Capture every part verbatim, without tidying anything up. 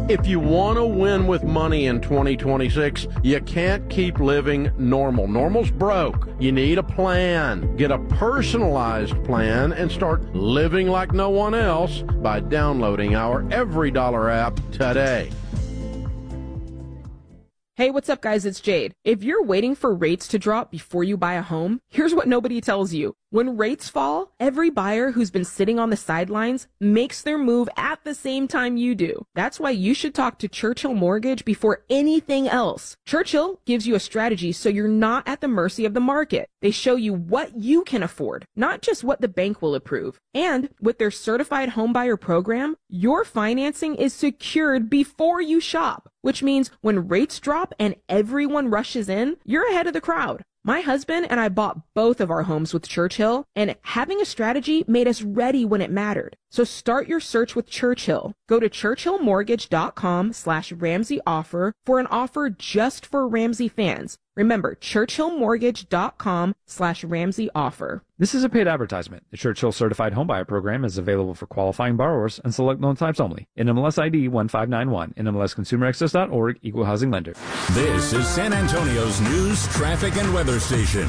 If you want to win with money in twenty twenty-six, you can't keep living normal. Normal's broke. You need a plan. Get a personalized plan and start living like no one else by downloading our Every Dollar app today. Hey, what's up, guys? It's Jade. If you're waiting for rates to drop before you buy a home, here's what nobody tells you. When rates fall, every buyer who's been sitting on the sidelines makes their move at the same time you do. That's why you should talk to Churchill Mortgage before anything else. Churchill gives you a strategy so you're not at the mercy of the market. They show you what you can afford, not just what the bank will approve. And with their certified homebuyer program, your financing is secured before you shop, which means when rates drop and everyone rushes in, you're ahead of the crowd. My husband and I bought both of our homes with Churchill, and having a strategy made us ready when it mattered. So start your search with Churchill. Go to churchillmortgage.com slash Ramsey offer for an offer just for Ramsey fans. Remember, churchillmortgage.com slash Ramsey offer. This is a paid advertisement. The Churchill Certified Homebuyer Program is available for qualifying borrowers and select loan types only. N M L S I D one five nine one. N M L S Consumer Access dot org. Equal Housing Lender. This is San Antonio's news, traffic, and weather station.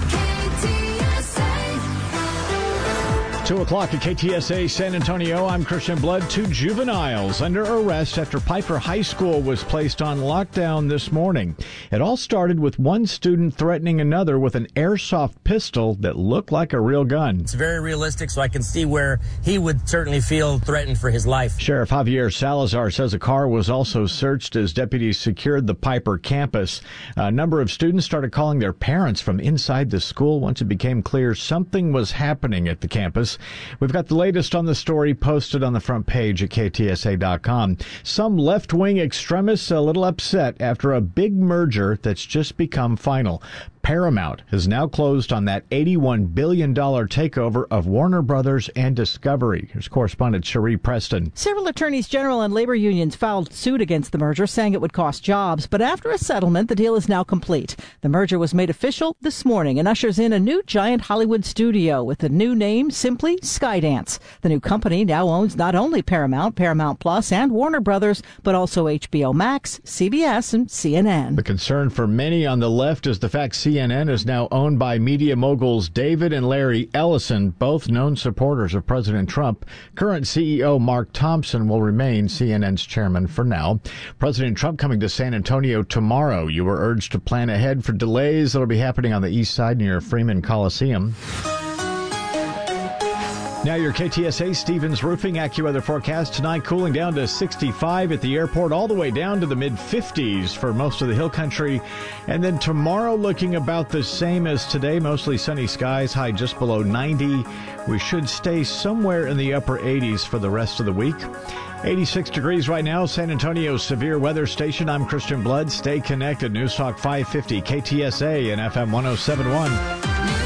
Two o'clock at K T S A San Antonio. I'm Christian Blood. Two juveniles under arrest after Piper High School was placed on lockdown this morning. It all started with one student threatening another with an airsoft pistol that looked like a real gun. It's very realistic, so I can see where he would certainly feel threatened for his life. Sheriff Javier Salazar says a car was also searched as deputies secured the Piper campus. A number of students started calling their parents from inside the school once it became clear something was happening at the campus. We've got the latest on the story posted on the front page at K T S A dot com. Some left-wing extremists a little upset after a big merger that's just become final. Paramount has now closed on that eighty-one billion dollars takeover of Warner Brothers and Discovery. Here's correspondent Cherie Preston. Several attorneys general and labor unions filed suit against the merger, saying it would cost jobs. But after a settlement, the deal is now complete. The merger was made official this morning and ushers in a new giant Hollywood studio with the new name simply Skydance. The new company now owns not only Paramount, Paramount Plus, and Warner Brothers, but also H B O Max, C B S, and C N N. The concern for many on the left is the fact C N N is now owned by media moguls David and Larry Ellison, both known supporters of President Trump. Current C E O Mark Thompson will remain C N N's chairman for now. President Trump coming to San Antonio tomorrow. You were urged to plan ahead for delays that will be happening on the east side near Freeman Coliseum. Now your K T S A Stevens Roofing AccuWeather forecast. Tonight cooling down to sixty-five at the airport, all the way down to the mid-fifties for most of the hill country. And then tomorrow looking about the same as today, mostly sunny skies, high just below ninety. We should stay somewhere in the upper eighties for the rest of the week. eighty-six degrees right now, San Antonio's severe weather station. I'm Christian Blood. Stay connected. News Talk five fifty, K T S A and F M one oh seven point one.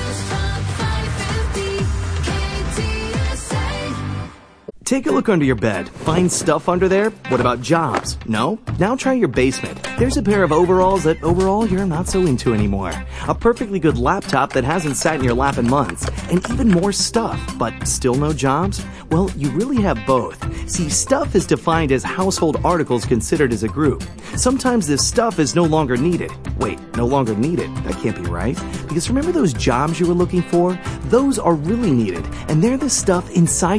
Take a look under your bed. Find stuff under there? What about jobs? No? Now try your basement. There's a pair of overalls that overall you're not so into anymore. A perfectly good laptop that hasn't sat in your lap in months. And even more stuff, but still no jobs? Well, you really have both. See, stuff is defined as household articles considered as a group. Sometimes this stuff is no longer needed. Wait, no longer needed? That can't be right. Because remember those jobs you were looking for? Those are really needed, and they're the stuff inside